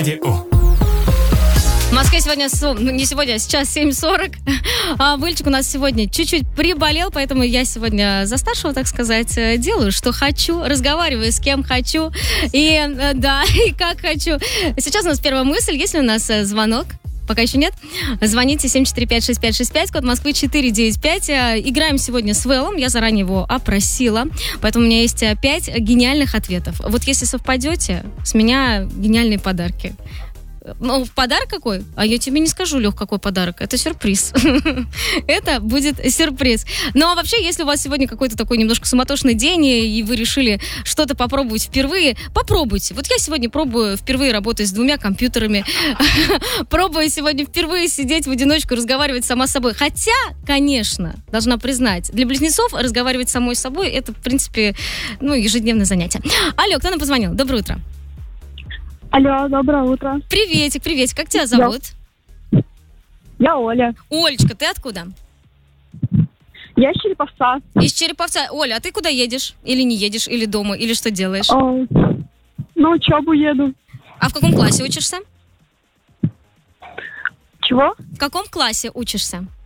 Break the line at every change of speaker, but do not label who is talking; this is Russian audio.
В Москве сегодня, сейчас 7:40. Выльчик у нас сегодня чуть-чуть приболел, поэтому я сегодня за старшего, так сказать, делаю, что хочу, разговариваю с кем хочу и как хочу. Сейчас у нас первая мысль. Есть ли у нас звонок? Пока еще нет. Звоните 745-6565, код Москвы 495. Играем сегодня с Вэллом. Я заранее его опросила. Поэтому у меня есть 5 гениальных ответов. Вот если совпадете, с меня гениальные подарки. Ну, подарок какой? А я тебе не скажу, Лёх, какой подарок. Это сюрприз. Это будет сюрприз. Ну, а вообще, если у вас сегодня какой-то такой немножко суматошный день, и вы решили что-то попробовать впервые, попробуйте. Вот я сегодня пробую впервые работать с 2 компьютерами. Пробую сегодня впервые сидеть в одиночку, разговаривать сама с собой. Хотя, конечно, должна признать, для близнецов разговаривать с самой собой, это, в принципе, ежедневное занятие. Алло, кто нам позвонил? Доброе утро.
Алло, доброе утро.
Приветик. Как тебя зовут?
Я Оля.
Олечка, ты откуда?
Я из Череповца.
Из Череповца. Оля, а ты куда едешь? Или не едешь? Или дома? Или что делаешь?
На учебу еду.
А в каком классе учишься?
Чего?
В каком классе учишься?